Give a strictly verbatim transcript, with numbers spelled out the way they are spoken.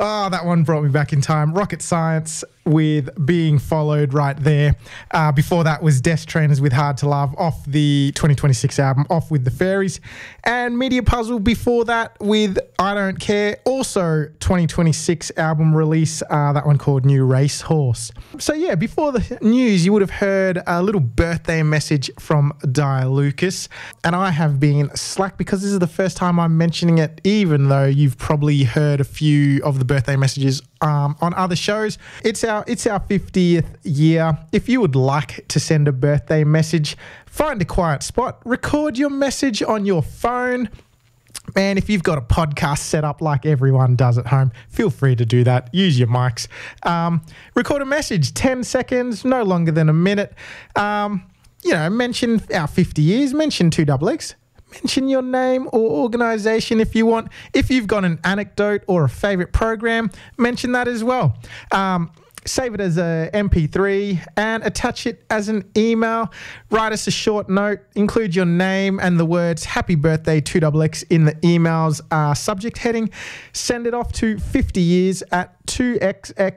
Oh, that one brought me back in time. Rocket Science with Being Followed right there. Uh, before that was Desk Trainers with Hard to Love off the twenty twenty-six album, Off with the Fairies. And Media Puzzle before that with I Don't Care. Also twenty twenty-six album release, uh, that one called New Racehorse. So yeah, before the news, you would have heard a little birthday message from Di Lucas. And I have been slack because this is the first time I'm mentioning it, even though you've probably heard a few of the birthday messages um, on other shows. It's our it's our fiftieth year. If you would like to send a birthday message, find a quiet spot, record your message on your phone. And if you've got a podcast set up like everyone does at home, feel free to do that. Use your mics. Um, record a message, ten seconds, no longer than a minute. Um, you know, mention our fifty years, mention two double X. Mention your name or organisation if you want. If you've got an anecdote or a favourite program, mention that as well. Um, save it as a M P three and attach it as an email. Write us a short note. Include your name and the words Happy Birthday two double X in the email's uh, subject heading. Send it off to fifty years at two X X